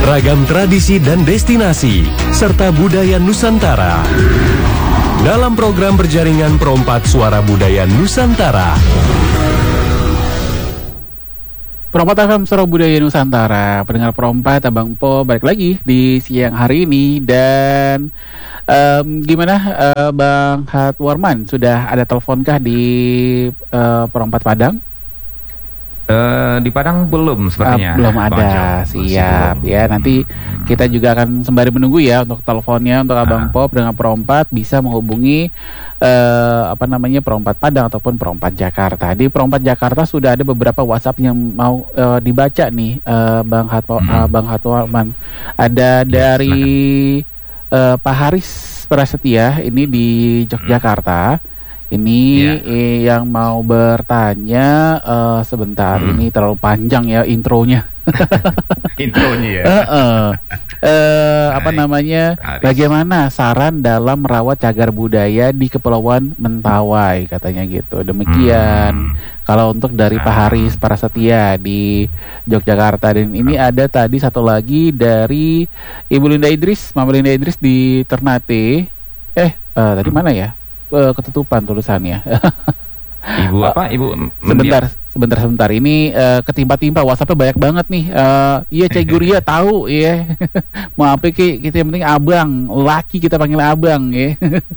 ragam tradisi dan destinasi, serta budaya Nusantara. Dalam program berjaringan Perompat Suara Budaya Nusantara. Perompat FM Suara Budaya Nusantara, pendengar Perompat, Abang Po balik lagi di siang hari ini. Dan gimana Bang Hatwarman, sudah ada teleponkah di Perompat Padang? Di Padang belum sepertinya. Belum ada, siap ya. Nanti kita juga akan sembari menunggu ya untuk teleponnya untuk Abang Pop dengan Perompat bisa menghubungi Perompat Padang ataupun Perompat Jakarta. Di Perompat Jakarta sudah ada beberapa WhatsApp yang mau dibaca nih, Bang Hatwarman. Ada dari Pak Haris Prasetya ini di Yogyakarta. Ini yang mau bertanya sebentar, ini terlalu panjang ya intronya. Intronya ya. Bagaimana saran dalam merawat cagar budaya di Kepulauan Mentawai, katanya gitu. Demikian. Kalau untuk dari Pak Haris Prasetya di Yogyakarta. Dan ini ada tadi satu lagi dari Ibu Linda Idris, Mama Linda Idris di Ternate. Tadi mana ya? Ketutupan tulisannya. Ibu apa? Ibu sebentar. Ini ketimpa-timpa WhatsApp-nya banyak banget nih. Iya, Cai Guria tahu ya. Mau apa kita yang penting abang, laki kita panggil abang ya.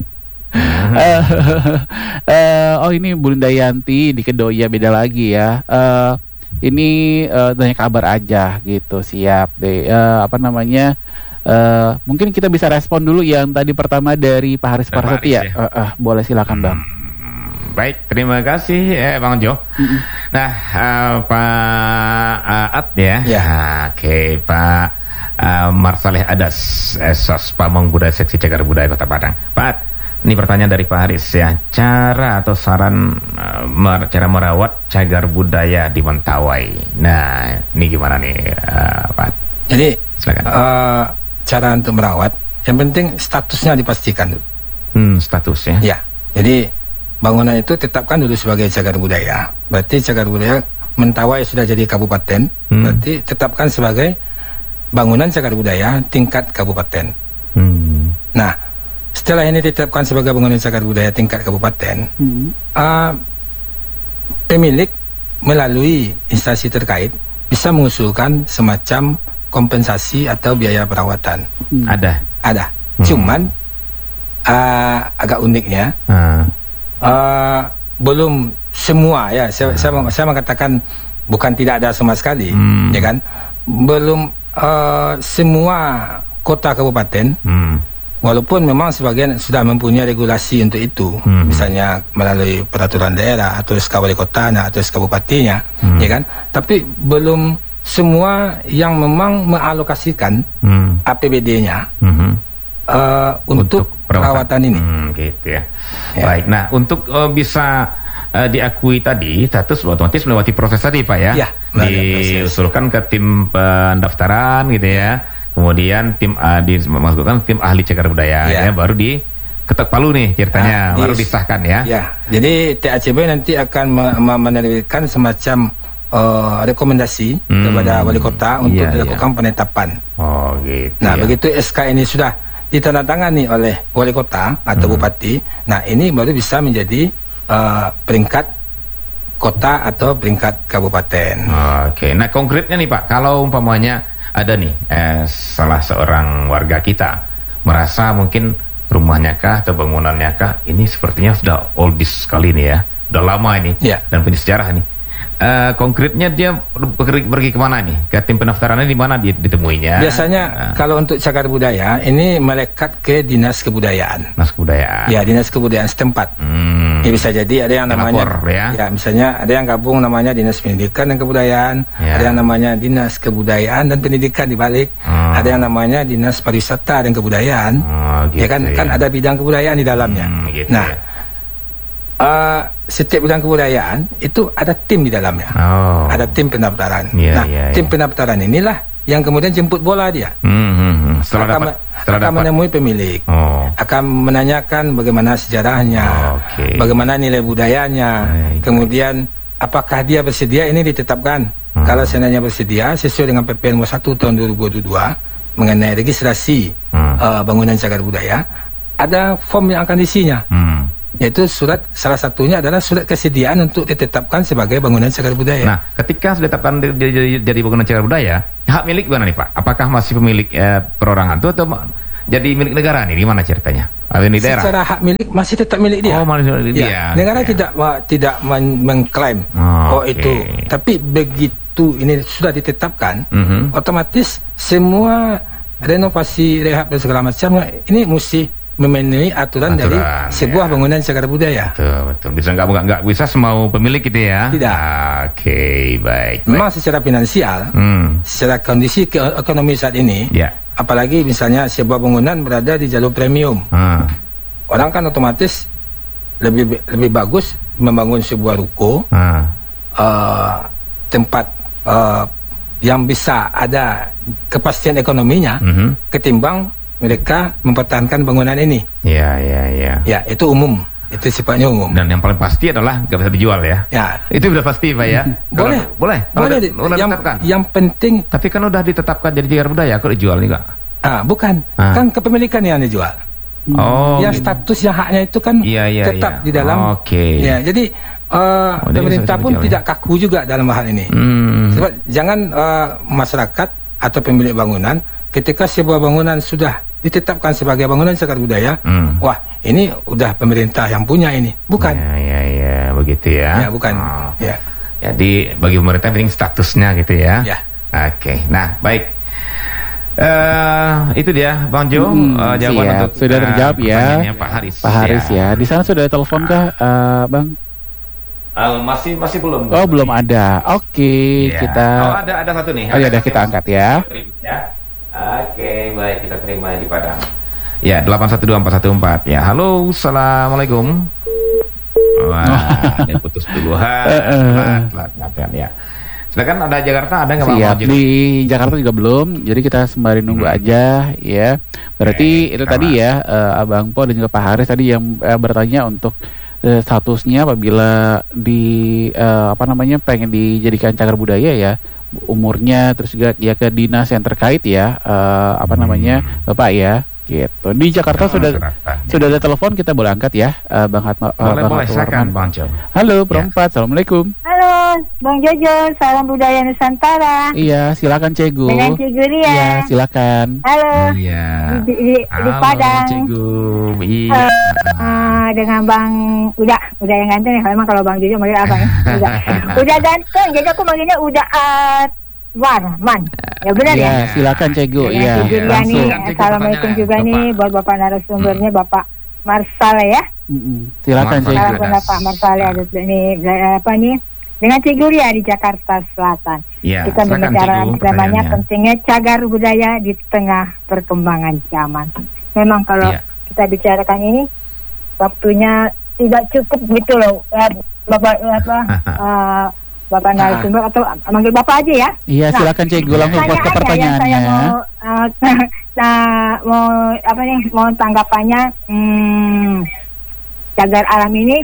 Ini Bu Linda Yanti di Kedoya, beda lagi ya. Ini tanya kabar aja gitu, siap deh. Mungkin kita bisa respon dulu yang tadi pertama dari Pak Haris Prasetya. Boleh, silakan Bang. Baik, terima kasih Bang Jo. Nah, Pak At ya. Oke, Pak Marsaleh Adas, Sos Pamong Budaya Seksi Cagar Budaya Kota Padang. Pak At, ini pertanyaan dari Pak Haris ya. Cara atau saran cara merawat cagar budaya di Mentawai. Nah, ini gimana nih Pak At? Jadi silakan. Cara untuk merawat, yang penting statusnya dipastikan dulu. Status ya. Ya, jadi bangunan itu tetapkan dulu sebagai cagar budaya. Berarti cagar budaya Mentawai sudah jadi kabupaten, berarti tetapkan sebagai bangunan cagar budaya tingkat kabupaten. Nah, setelah ini ditetapkan sebagai bangunan cagar budaya tingkat kabupaten, pemilik melalui instansi terkait bisa mengusulkan semacam kompensasi atau biaya perawatan. Ada. Cuman agak uniknya belum semua ya. Saya mengatakan bukan tidak ada sama sekali, ya kan? Belum semua kota kabupaten, walaupun memang sebagian sudah mempunyai regulasi untuk itu, misalnya melalui peraturan daerah atau SK wali kotanya atau SK bupatinya, ya kan? Tapi belum semua yang memang mengalokasikan APBD-nya untuk perawatan ini. Gitu ya. Baik, nah untuk bisa diakui tadi status otomatis melewati proses tadi Pak ya. Diusulkan ke tim pendaftaran gitu ya. Kemudian tim dimasukkan tim ahli cagar budaya ya, baru ketok palu nih ceritanya, baru disahkan ya. Jadi TACB nanti akan menerbitkan semacam rekomendasi kepada wali kota untuk dilakukan penetapan. Gitu. Nah, begitu SK ini sudah ditandatangani oleh wali kota atau bupati, nah ini baru bisa menjadi peringkat kota atau peringkat kabupaten. Nah konkretnya nih Pak, kalau umpamanya ada nih salah seorang warga kita merasa mungkin rumahnya kah atau bangunannya kah ini sepertinya sudah oldies sekali nih ya, udah lama ini dan punya sejarah nih. Konkretnya dia pergi kemana nih? Ke tim pendaftarannya di mana ditemuinya? Biasanya kalau untuk cagar budaya ini melekat ke dinas kebudayaan. Dinas kebudayaan. Ya, dinas kebudayaan setempat. Ya, bisa jadi ada yang namanya ya, misalnya ada yang gabung namanya dinas pendidikan dan kebudayaan, ada yang namanya dinas kebudayaan dan pendidikan di balik, ada yang namanya dinas pariwisata dan kebudayaan. Ya kan ada bidang kebudayaan di dalamnya. Setiap bidang kebudayaan itu ada tim di dalamnya, ada tim pendaftaran. Tim pendaftaran inilah yang kemudian jemput bola dia. Setelah akan menemui pemilik, akan menanyakan bagaimana sejarahnya, bagaimana nilai budayanya, kemudian apakah dia bersedia ini ditetapkan Kalau seandainya bersedia sesuai dengan PP nomor 1 tahun 2022 mengenai registrasi bangunan cagar budaya, ada form yang akan diisinya. Yaitu surat, salah satunya adalah surat kesediaan untuk ditetapkan sebagai bangunan cagar budaya. Nah, ketika sudah ditetapkan jadi bangunan cagar budaya, hak milik gimana nih Pak? Apakah masih pemilik perorangan itu atau jadi milik negara nih? Gimana ceritanya? Ini daerah. Secara hak milik masih tetap milik dia. Oh, masih milik dia. Ya, negara tidak mengklaim itu. Tapi begitu ini sudah ditetapkan, otomatis semua renovasi, rehab dan segala macam ini mesti memenuhi aturan dari sebuah bangunan cagar budaya. Betul. Bisa nggak bisa semau pemilik gitu ya? Tidak. Oke, baik. Memang secara finansial, secara kondisi ekonomi saat ini, apalagi misalnya sebuah bangunan berada di jalur premium, orang kan otomatis lebih bagus membangun sebuah ruko, tempat yang bisa ada kepastian ekonominya, ketimbang mereka mempertahankan bangunan ini. Ya, itu umum. Itu sifatnya umum. Dan yang paling pasti adalah nggak bisa dijual ya. Itu sudah pasti Pak ya. Boleh. Yang penting. Tapi kan udah ditetapkan jadi cagar budaya, kok dijual nih Kak? Bukan. Kan kepemilikan yang dijual. Yang status yang haknya itu kan tetap di dalam. Ya, jadi pemerintah pun tidak kaku juga dalam hal ini. Sebab jangan masyarakat atau pemilik bangunan ketika sebuah bangunan sudah ditetapkan sebagai bangunan cagar budaya, wah ini udah pemerintah yang punya ini, bukan? Ya, begitu ya. Ya, bukan. Ya. Jadi bagi pemerintah penting statusnya gitu ya. Oke, nah baik. Itu dia Bang Jo, jawaban siap. untuk sudah terjawab ya. Pak Haris ya. Di sana sudah telepon kah, Bang? Masih belum. Oh, belum ada. Oke, kita. Ada satu nih. Ada kita angkat ya. Oke, baik, kita terima di Padang. Ya, 812414. Ya, halo, assalamualaikum. Wah, ini putus duluan. Telat ya. Sedangkan ada Jakarta, ada nggak Bang? Siap, di Jakarta juga belum. Jadi kita sembari nunggu aja ya. Berarti itu tadi ya, Abang Po dan juga Pak Haris tadi yang bertanya untuk statusnya apabila pengen dijadikan cagar budaya ya, umurnya, terus juga ya ke dinas yang terkait ya, Bapak ya, gitu. Di Jakarta sudah ada telepon, kita boleh angkat ya, Bang boleh, silakan Bang Jo. Halo, Perempat, Assalamualaikum. Halo, Bang Jojo, salam budaya Nusantara. Iya, silakan Cegu. Dengan Cegu Ria. Iya, silakan. Halo. Iya. Di Padang. Cegu. Iya. Dengan Bang udah yang ganteng ya. Memang kalau Bang Jojo manggil apa ya? Udah ganteng. Jadi aku manggilnya udah Warman. Ya benar ya? Iya, silakan Cegu. Iya, langsung. Assalamualaikum juga nih buat Bapak narasumbernya, Bapak Marsale ya. Silakan Cegu. Assalamualaikum Bapak Marsale, ada nih dengan Cegu Ria di Jakarta Selatan. Ya, kita berbicara namanya pentingnya cagar budaya di tengah perkembangan zaman. Memang kalau kita bicarakan ini waktunya tidak cukup gitu loh, Bapak narasumber atau manggil Bapak aja ya. Iya, silakan Cegu langsung ke pertanyaannya. Saya mau tanggapannya cagar alam ini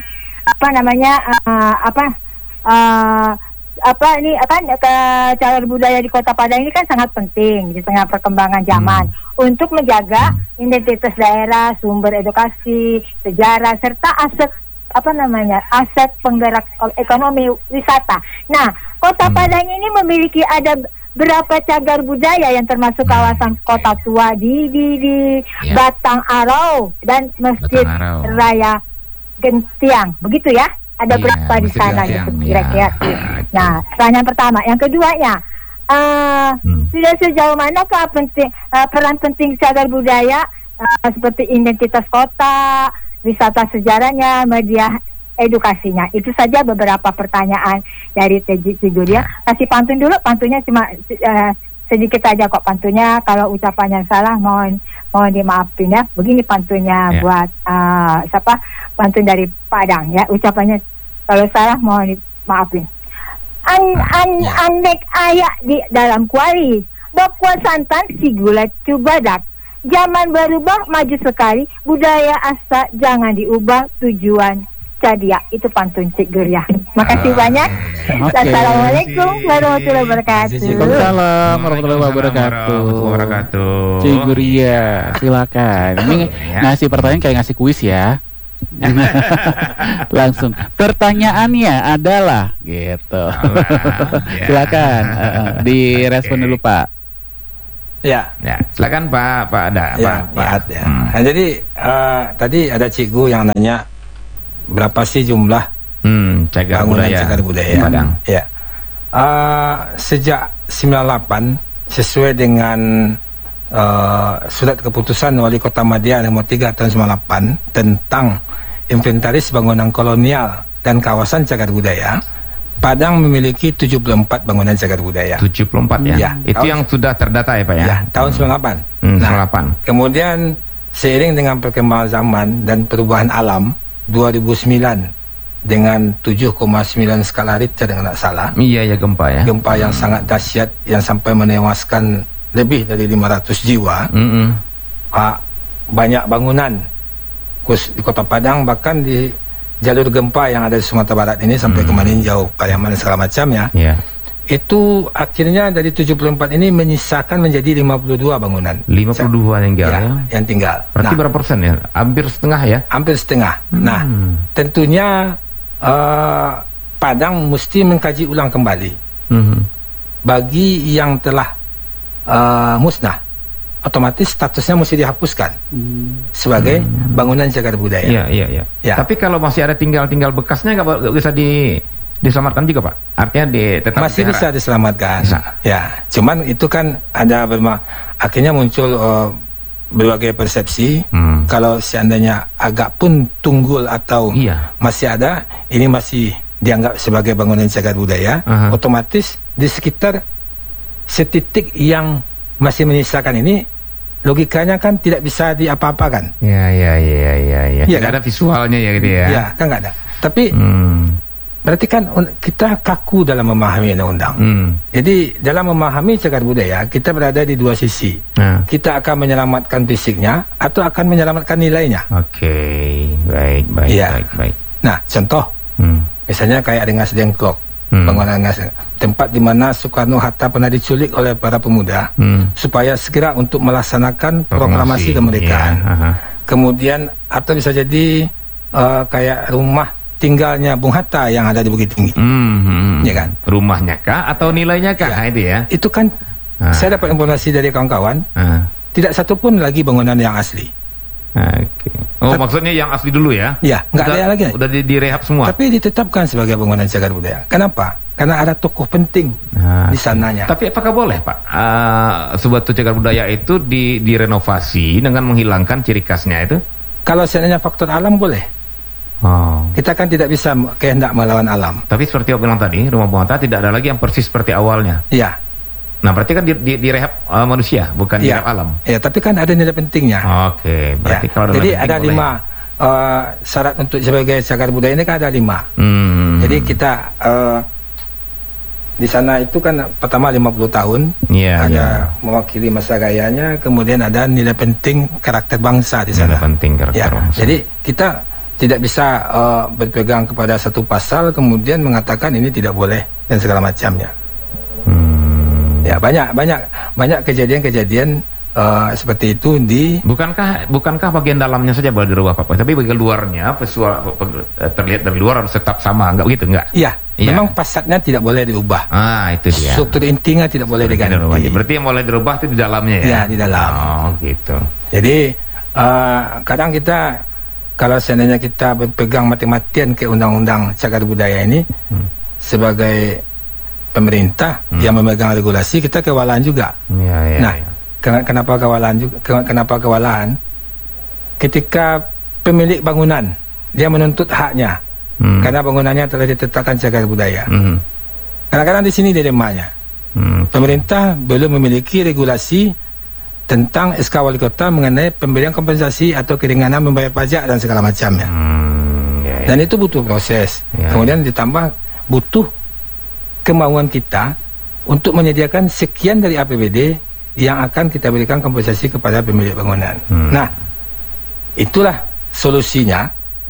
cagar budaya di Kota Padang ini kan sangat penting di tengah perkembangan zaman untuk menjaga identitas daerah, sumber edukasi, sejarah serta aset penggerak ekonomi wisata. Nah, Kota Padang ini memiliki ada berapa cagar budaya yang termasuk kawasan Kota Tua di Batang Arau dan Masjid Raya Gentiang. Begitu ya? Ada berapa di sana gitu kira-kira? Nah, pertanyaan pertama. Yang keduanya, sudah sejauh manakah peran penting cagar budaya seperti identitas kota, wisata sejarahnya, media edukasinya? Itu saja beberapa pertanyaan dari Cegu Ria. Kasih pantun dulu, pantunnya cuma sedikit aja kok pantunnya. Kalau ucapannya salah mohon dimaafin ya. Begini pantunnya buat pantun dari Padang ya. Ucapannya kalau salah mohon dimaafin. Andek ayak di dalam kuali, bakwa santan si gula cubadak. Zaman berubah maju sekali, budaya asa jangan diubah, tujuan cadia. Itu pantun Cegu Ria. Makasih banyak. Oke. Assalamualaikum warahmatullahi wabarakatuh. Waalaikumsalam warahmatullahi wabarakatuh. Cikgu Ria, silakan. Ini ngasih pertanyaan kayak ngasih kuis ya. Langsung. Pertanyaannya adalah gitu. Silakan direspon dulu Pak. Ya, Silakan Pak Ada. Pak Ad ya. Nah, jadi tadi ada cikgu yang nanya berapa sih jumlah cagar bangunan budaya cagar budaya Padang. Ya. Sejak 98 sesuai dengan surat keputusan Wali Kota Madia nomor 3 tahun 98 tentang inventaris bangunan kolonial dan kawasan cagar budaya, Padang memiliki 74 bangunan cagar budaya. 74 ya? Ya, Itu yang sudah terdata ya Pak ya? Ya, tahun 98. 98. Kemudian seiring dengan perkembangan zaman dan perubahan alam 2009 dengan 7,9 skala Richter dengan tak salah. Iya ya gempa ya. Gempa yang sangat dahsyat yang sampai menewaskan lebih dari 500 jiwa. Banyak bangunan di Kota Padang, bahkan di jalur gempa yang ada di Sumatera Barat ini sampai ke Maninjau, Pariaman dan segala macamnya. Itu akhirnya dari 74 ini menyisakan menjadi 52 bangunan. 52 yang tinggal ya? Yang tinggal. Berarti berapa persen ya? Hampir setengah ya? Hampir setengah. Nah, tentunya Padang mesti mengkaji ulang kembali. Bagi yang telah musnah, otomatis statusnya mesti dihapuskan sebagai bangunan cagar budaya. Iya. Tapi kalau masih ada tinggal bekasnya nggak bisa diselamatkan juga Pak? Artinya tetap masih bisa diselamatkan. Bisa. Ya, cuman itu kan ada akhirnya muncul berbagai persepsi. Kalau seandainya agak pun tunggul atau masih ada, ini masih dianggap sebagai bangunan cagar budaya, otomatis di sekitar setitik yang masih menyisakan ini, logikanya kan tidak bisa diapa-apakan. Iya. Tidak kan? ada visualnya ya gitu ya? Iya, kan nggak ada. Tapi berarti kan kita kaku dalam memahami undang-undang. Jadi dalam memahami cagar budaya, kita berada di dua sisi. Kita akan menyelamatkan fisiknya atau akan menyelamatkan nilainya. Oke, baik. Nah, contoh, misalnya kayak Rengas Dengklok. Bangunan Rengas, tempat di mana Soekarno-Hatta pernah diculik oleh para pemuda supaya segera untuk melaksanakan proklamasi kemerdekaan. Kemudian atau bisa jadi kayak rumah tinggalnya Bung Hatta yang ada di Bukit Tinggi, ya kan? Rumahnya kah atau nilainya kah? Ya. Itu ya? Itu kan saya dapat informasi dari kawan-kawan, tidak satu pun lagi bangunan yang asli. Maksudnya yang asli dulu ya? Ya, nggak ada yang lagi. Udah direhab semua. Tapi ditetapkan sebagai bangunan cagar budaya. Kenapa? Karena ada tokoh penting di sananya. Tapi apakah boleh Pak suatu cagar budaya itu direnovasi dengan menghilangkan ciri khasnya itu? Kalau seandainya faktor alam boleh. Kita kan tidak bisa kehendak melawan alam. Tapi seperti yang bilang tadi, rumah Bung Hatta tidak ada lagi yang persis seperti awalnya. Iya. Nah berarti kan direhab manusia, bukan direhab alam. Ya, tapi kan ada nilai pentingnya. Oke, berarti ya. kalau jadi ada 5 syarat untuk sebagai cagar budaya ini kan ada 5. Jadi kita di sana itu kan pertama 50 tahun, ada mewakili masa gayanya, kemudian ada nilai penting karakter bangsa di sana. Nilai penting karakter bangsa. Jadi kita tidak bisa berpegang kepada satu pasal kemudian mengatakan ini tidak boleh dan segala macamnya. Ya, banyak kejadian-kejadian seperti itu di. Bukankah bagian dalamnya saja boleh dirubah Pak? Tapi bagian luarnya terlihat dari luar harus tetap sama, enggak begitu enggak? Iya. Memang fasadnya tidak boleh diubah. Itu dia. Struktur intinya tidak boleh diganti. Berarti yang boleh dirubah itu di dalamnya ya? Iya, di dalam. Gitu. Jadi kadang kita kalau seandainya kita berpegang mati-matian ke undang-undang cagar budaya ini sebagai pemerintah yang memegang regulasi, kita kewalahan juga. Kenapa kewalahan juga? Kenapa kewalahan? Ketika pemilik bangunan dia menuntut haknya karena bangunannya telah ditetapkan cagar budaya. Kadang-kadang di sini dilemanya. Pemerintah belum memiliki regulasi tentang SK Wali Kota mengenai pemberian kompensasi atau keringanan membayar pajak dan segala macamnya. Dan itu butuh proses. Kemudian ditambah butuh kemauan kita untuk menyediakan sekian dari APBD yang akan kita berikan kompensasi kepada pemilik bangunan. Nah, itulah solusinya.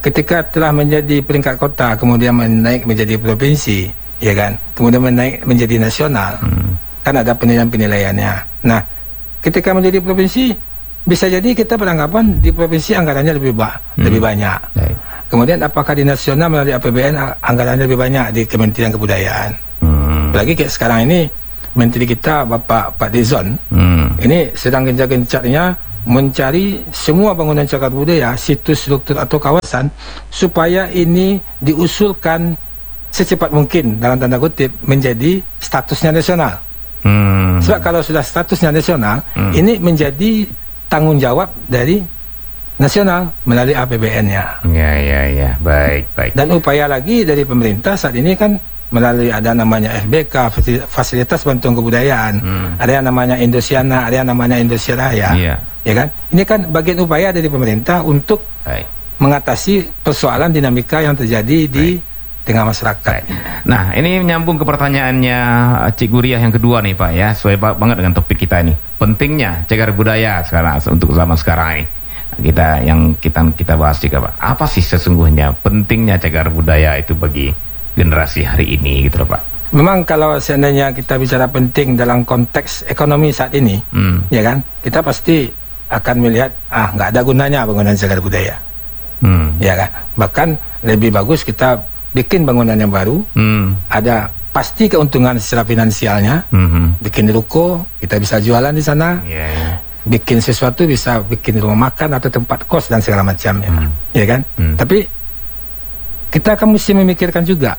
ketika telah menjadi peringkat kota, kemudian menaik menjadi provinsi, ya kan, kemudian menaik menjadi nasional, kan ada penilaian-penilaiannya. Nah, ketika menjadi provinsi, bisa jadi kita beranggapan di provinsi anggarannya lebih banyak. Kemudian apakah di nasional melalui APBN anggarannya lebih banyak di Kementerian Kebudayaan. Apalagi kayak sekarang ini Menteri kita Pak Dizon ini sedang gencar-gencarnya mencari semua bangunan cagar budaya, situs, struktur atau kawasan supaya ini diusulkan secepat mungkin dalam tanda kutip menjadi statusnya nasional. Sebab kalau sudah statusnya nasional, ini menjadi tanggung jawab dari nasional melalui APBN-nya. Ya, baik. Dan upaya lagi dari pemerintah saat ini kan melalui ada namanya FBK, Fasilitas Bantuan Kebudayaan, ada yang namanya Indosiana, ada yang namanya Indonesia Raya, ya kan? Ini kan bagian upaya dari pemerintah untuk mengatasi persoalan dinamika yang terjadi di tengah masyarakat. Nah, ini menyambung ke pertanyaannya Cik Guriah yang kedua nih Pak ya, sesuai banget dengan topik kita ini. Pentingnya cagar budaya sekarang untuk zaman sekarang ini. Kita bahas juga Pak. Apa sih sesungguhnya pentingnya cagar budaya itu bagi generasi hari ini gitu loh Pak? Memang kalau seandainya kita bicara penting dalam konteks ekonomi saat ini, ya kan, kita pasti akan melihat nggak ada gunanya bangunan cagar budaya, ya kan. Bahkan lebih bagus kita bikin bangunan yang baru, ada pasti keuntungan secara finansialnya, bikin ruko kita bisa jualan di sana, bikin sesuatu bisa bikin rumah makan atau tempat kos dan segala macamnya, ya kan. Tapi kita akan mesti memikirkan juga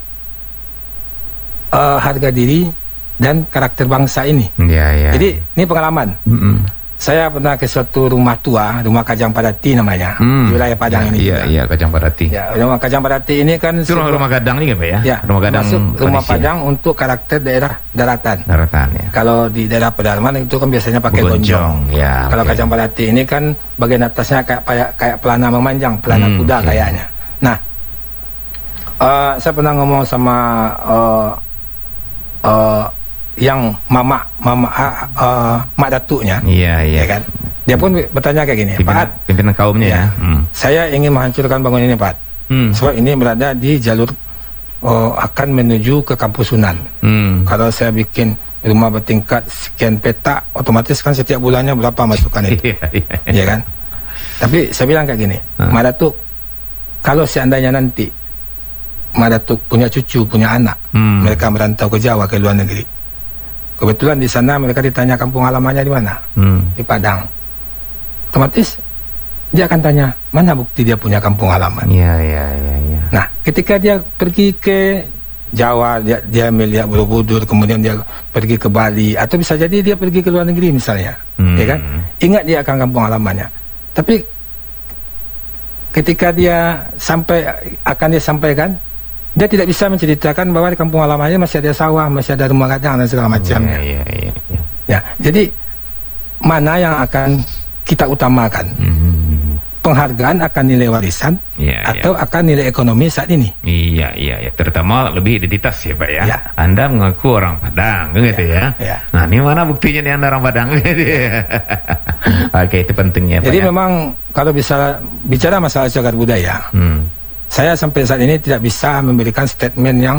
harga diri dan karakter bangsa ini. Jadi ini pengalaman. Saya pernah ke suatu rumah tua, rumah Kajang Padati namanya, di wilayah Padang ini. Iya, Kajang Padati. Ya, rumah Kajang Padati ini kan itu rumah gadang nih Pak ya? Ya, rumah gadang. Rumah Padang untuk karakter daerah daratan. Ya. Kalau di daerah pedalaman itu kan biasanya pakai gonjong. Ya, kalau Kajang Padati ini kan bagian atasnya kayak pelana memanjang, pelana kuda kayaknya. Nah, saya pernah ngomong sama yang mak datuknya, ya kan. Dia pun bertanya kayak gini, Pak, pimpinan kaumnya ya. Saya ingin menghancurkan bangunan ini, Pak. Sebab ini berada di jalur akan menuju ke Kampus Sunan. Kalau saya bikin rumah bertingkat sekian petak, otomatis kan setiap bulannya berapa masukan itu, ya kan. Tapi saya bilang kayak gini, Mak Datuk, kalau seandainya nanti Mak Datuk punya cucu, punya anak, mereka merantau ke Jawa, ke luar negeri, kebetulan di sana mereka ditanya kampung halamannya di mana, di Padang, otomatis dia akan tanya mana bukti dia punya kampung halaman. Nah, ketika dia pergi ke Jawa, dia melihat Borobudur, kemudian dia pergi ke Bali, atau bisa jadi dia pergi ke luar negeri misalnya, ya kan, ingat dia akan kampung halamannya. Tapi ketika dia akan dia sampaikan, dia tidak bisa menceritakan bahwa di kampung halamannya masih ada sawah, masih ada rumah gadang dan segala macamnya. Ya, jadi mana yang akan kita utamakan? Penghargaan akan nilai warisan atau akan nilai ekonomi saat ini? Iya. Terutama lebih identitas ya Pak ya. Anda mengaku orang Padang, gitu ya. Nah, ini mana buktinya nih Anda orang Padang? Oke, itu pentingnya Pak. Jadi memang kalau bisa bicara masalah cagar budaya, saya sampai saat ini tidak bisa memberikan statement yang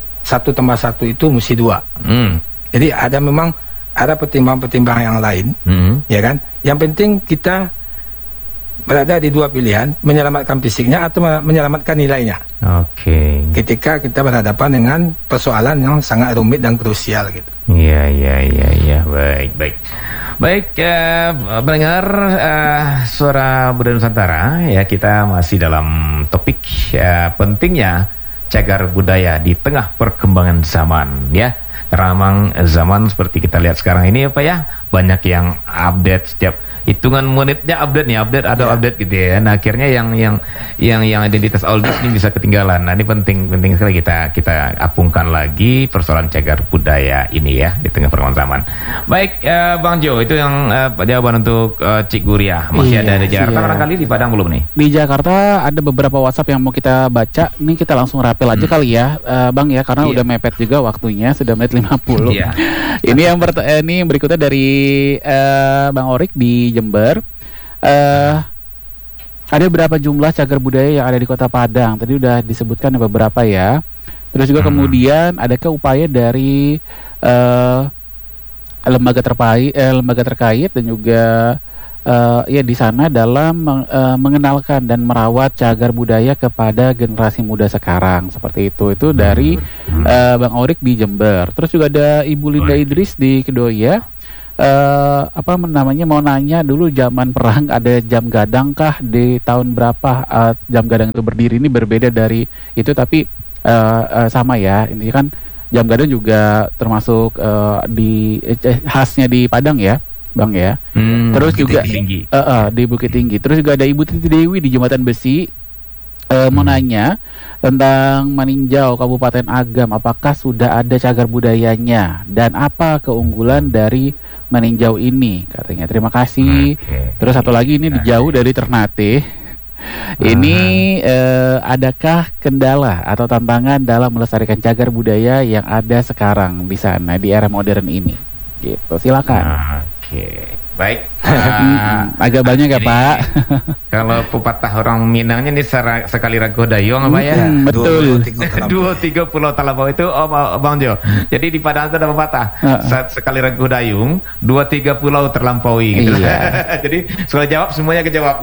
1+1 itu mesti 2. Jadi memang ada pertimbangan-pertimbangan yang lain, ya kan. Yang penting kita berada di dua pilihan, menyelamatkan fisiknya atau menyelamatkan nilainya. Ketika kita berhadapan dengan persoalan yang sangat rumit dan krusial gitu. Iya. Baik, pendengar Suara Budaya Nusantara ya, kita masih dalam topik pentingnya cagar budaya di tengah perkembangan zaman ya. Karena memang zaman seperti kita lihat sekarang ini ya Pak ya, banyak yang update setiap hitungan menitnya update gitu ya. Nah, akhirnya yang identitas oldies ini bisa ketinggalan. Nah, ini penting sekali kita apungkan lagi persoalan cagar budaya ini ya di tengah perkembangan zaman. Baik, Bang Jo, itu yang jawaban untuk Cik Guriah. Masih ada di Jakarta, barangkali di Padang belum nih? Di Jakarta ada beberapa WhatsApp yang mau kita baca. Ini kita langsung rapel aja kali ya, Bang ya, karena udah mepet juga waktunya, sudah menit 50. Ini yang berikutnya dari Bang Orik di Jember. ada berapa jumlah cagar budaya yang ada di Kota Padang? Tadi udah disebutkan beberapa ya. Terus juga kemudian adakah upaya dari lembaga terkait dan juga ya di sana dalam mengenalkan dan merawat cagar budaya kepada generasi muda sekarang seperti itu. Itu dari Bang Orik di Jember. Terus juga ada Ibu Linda Idris di Kedoya. Apa namanya, mau nanya dulu, zaman perang ada jam gadang kah, di tahun berapa jam gadang itu berdiri? Ini berbeda dari itu tapi sama ya, ini kan jam gadang juga termasuk di khasnya di Padang ya Bang ya. Terus Bukit juga Tinggi. di Bukit Tinggi. Terus juga ada Ibu Titi Dewi di Jembatan Besi. Mau nanya tentang Meninjau Kabupaten Agam, apakah sudah ada cagar budayanya dan apa keunggulan dari Meninjau ini katanya. Terima kasih. Terus satu lagi ini jauh dari Ternate. Ini adakah kendala atau tantangan dalam melestarikan cagar budaya yang ada sekarang di sana di era modern ini? Gitu. Silakan. Oke. Baik. Agak banyak ya, ini, Pak. Kalau pepatah orang Minangnya ini sekali rago dayung apa ya? Betul. Dua tiga pulau Talampau itu Bang Jo. Jadi di Padang itu ada pepatah. Sekali rago dayung, 2-3 pulau terlampaui gitu. Iya. Jadi soal jawab semuanya kejawab.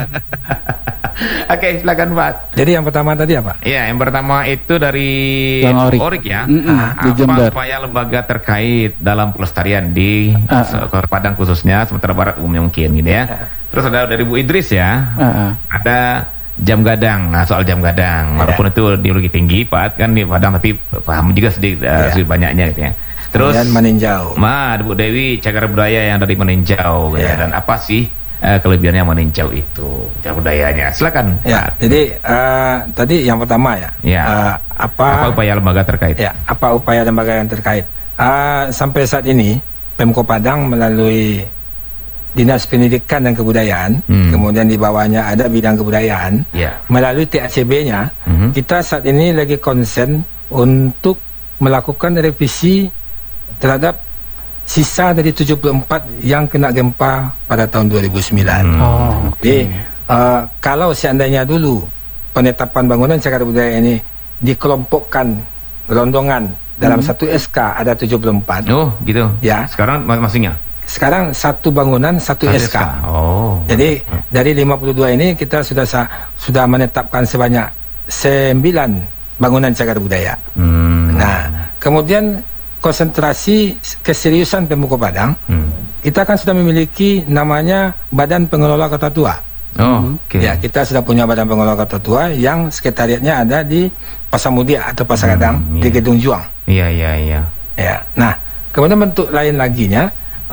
Oke, silakan Pak. Jadi yang pertama tadi apa? Iya, yang pertama itu dari Bang Orik. ya. Di Jember. Apa upaya lembaga terkait dalam pelestarian di Kota Padang khususnya, Sumatera Barat umumnya mungkin gitu ya. Terus ada dari Bu Idris ya. Ada jam gadang. Nah, soal jam gadang, walaupun itu di Bukit Tinggi, Pak kan di Padang, tapi paham juga sedikit banyaknya gitu ya. Terus kemudian Meninjau. Bu Dewi, cagar budaya yang dari Meninjau gitu ya. Dan apa sih kelebihannya Meninjau itu, cagar budayanya? Silakan. Ya, Pak. jadi tadi yang pertama ya. Apa upaya lembaga terkait? Ya, apa upaya lembaga yang terkait? Sampai saat ini Pemko Padang melalui Dinas Pendidikan dan Kebudayaan, kemudian di bawahnya ada bidang kebudayaan, melalui TACB-nya, kita saat ini lagi konsen untuk melakukan revisi terhadap sisa dari 74 yang kena gempa pada tahun 2009. Jadi kalau seandainya dulu penetapan bangunan cagar budaya ini dikelompokkan gelondongan dalam satu SK ada 74. Oh, gitu. Ya. Sekarang masing-masingnya. Sekarang satu bangunan satu SK. Oh. Jadi dari 52 ini kita sudah menetapkan sebanyak 9 bangunan cagar budaya. Nah, kemudian konsentrasi keseriusan Pemko Padang, kita kan sudah memiliki namanya Badan Pengelola Kota Tua. Ya, kita sudah punya Badan Pengelola Kota Tua yang sekretariatnya ada di Pasar Mudia atau Pasar Gadang di Gedung Juang. Iya. Ya. Nah, kemudian bentuk lain laginya,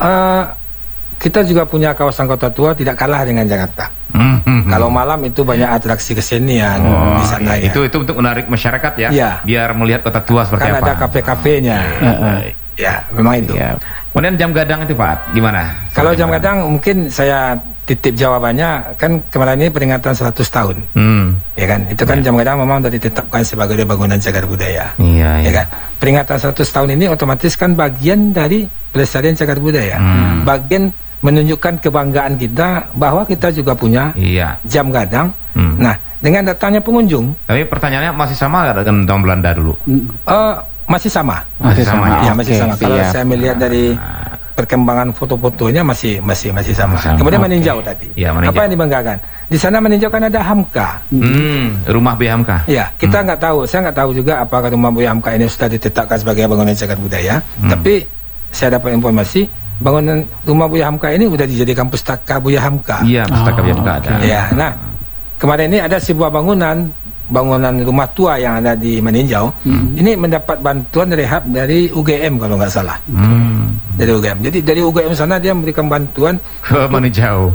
kita juga punya kawasan Kota Tua tidak kalah dengan Jakarta. Kalau malam itu banyak atraksi kesenian di sana. Itu untuk menarik masyarakat ya, biar melihat Kota Tua seperti kan apa. ada kafe-kafenya. Ya, memang itu. Kemudian jam gadang itu Pak, gimana? Kalau jam gadang mungkin saya titip jawabannya, kan kemarin ini peringatan 100 tahun. Ya kan, itu kan jam gadang memang sudah ditetapkan sebagai bangunan cagar budaya. Ya kan, peringatan 100 tahun ini otomatis kan bagian dari pelestarian cagar budaya. Bagian menunjukkan kebanggaan kita bahwa kita juga punya jam gadang. Nah, dengan datangnya pengunjung. Tapi pertanyaannya masih sama dengan tahun Belanda dulu? Masih sama. Masih sama. Ya, masih sama. Kalau saya melihat dari perkembangan foto-fotonya masih sama. Kemudian meninjau tadi. Apa yang dibanggakan? Di sana meninjau kan ada Hamka. Rumah Buya Hamka. Ya, kita nggak tahu. Saya nggak tahu juga apakah rumah Buya Hamka ini sudah ditetapkan sebagai bangunan cagar budaya. Tapi saya dapat informasi bangunan rumah Buya Hamka ini sudah dijadikan pustaka Buya Hamka. Iya, pustaka Buya Hamka ada. Ya, nah kemarin ini ada sebuah bangunan rumah tua yang ada di Meninjau. Ini mendapat bantuan rehab dari UGM kalau nggak salah. Dari UGM. Jadi dari UGM sana dia memberikan bantuan ke Meninjau.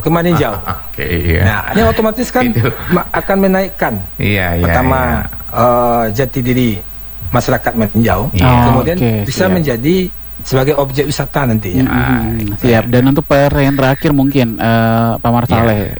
Nah, ini otomatis kan akan menaikkan pertama jati diri masyarakat Meninjau. Kemudian bisa menjadi sebagai objek wisata nantinya. Siap. Dan untuk yang terakhir mungkin Pak Marsaleh.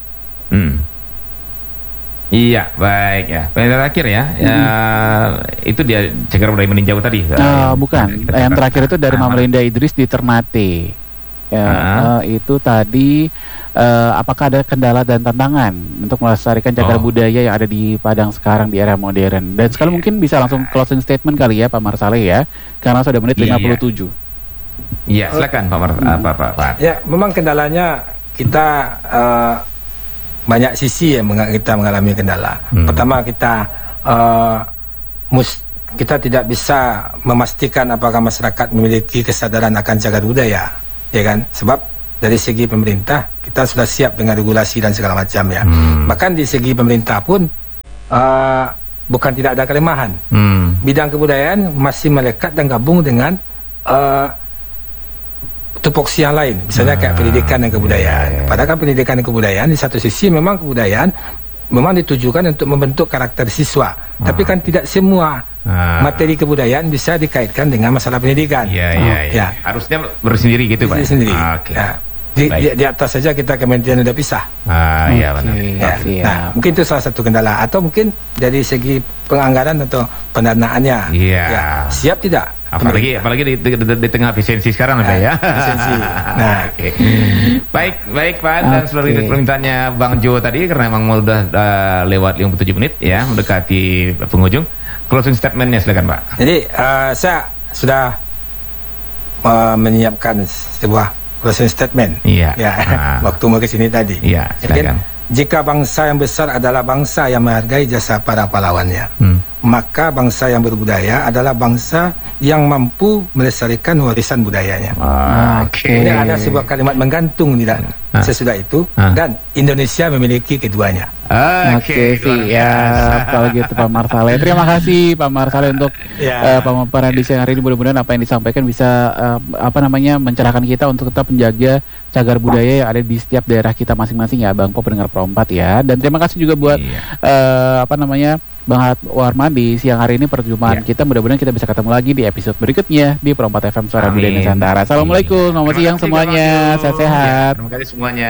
Iya, baik ya. Yang terakhir ya, itu dia cagar budaya Meninjau tadi. Bukan. Yang terakhir itu dari Mama Linda Idris di Ternate. Ya, itu tadi apakah ada kendala dan tantangan untuk melestarikan cagar budaya yang ada di Padang sekarang di era modern? Dan sekarang mungkin bisa langsung closing statement kali ya Pak Marsaleh ya, karena sudah menit 57. Iya, silakan Pak. Ya, memang kendalanya kita banyak sisi yang kita mengalami kendala. Pertama, kita tidak bisa memastikan apakah masyarakat memiliki kesadaran akan cagar budaya, ya kan? Sebab dari segi pemerintah kita sudah siap dengan regulasi dan segala macam ya. Bahkan di segi pemerintah pun bukan tidak ada kelemahan. Bidang kebudayaan masih melekat dan gabung dengan tupoksi yang lain, misalnya kayak pendidikan dan kebudayaan. Padahal kan pendidikan dan kebudayaan di satu sisi memang kebudayaan memang ditujukan untuk membentuk karakter siswa, tapi kan tidak semua materi kebudayaan bisa dikaitkan dengan masalah pendidikan. Ya. Harusnya bersendiri gitu Pak. Sendiri. Di atas saja kita kementerian udah pisah. Iya benar. Nah, mungkin itu salah satu kendala, atau mungkin dari segi penganggaran atau pendanaannya. Ya, siap tidak? Apalagi di tengah efisiensi sekarang ya. Efisiensi. Nah, baik Pak, dan seluruh permintaannya Bang Jo tadi, karena memang udah lewat 57 menit ya, mendekati penghujung. Closing statementnya silakan Pak. Jadi saya sudah menyiapkan sebuah closing statement. Waktu mau ke sini tadi. Silakan. Jika bangsa yang besar adalah bangsa yang menghargai jasa para pahlawannya, maka bangsa yang berbudaya adalah bangsa yang mampu melestarikan warisan budayanya. Ini ada sebuah kalimat menggantung tidak sesudah itu, dan Indonesia memiliki keduanya. Siap. Kalau gitu Pak Marsaleh, terima kasih Pak Marsaleh untuk pemaparan di siang hari ini. Mudah-mudahan apa yang disampaikan bisa mencerahkan kita untuk tetap menjaga cagar budaya yang ada di setiap daerah kita masing-masing ya Bang Po, pendengar Pro 4 ya. Dan terima kasih juga buat Bang Warman di siang hari ini perjumpaan kita. Mudah-mudahan kita bisa ketemu lagi di episode berikutnya di Pro 4 FM Suara Budaya Nusantara. Assalamualaikum, selamat siang semuanya, sehat-sehat. Terima kasih semuanya.